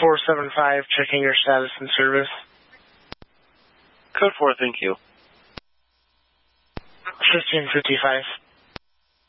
475, checking your status and service. Code 4, thank you. 1555.